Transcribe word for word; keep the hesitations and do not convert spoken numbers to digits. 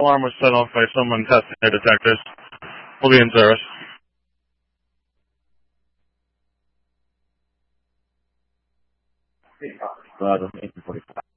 alarm was set off by someone testing their detectors. We'll be in service. Uh, eight forty-five.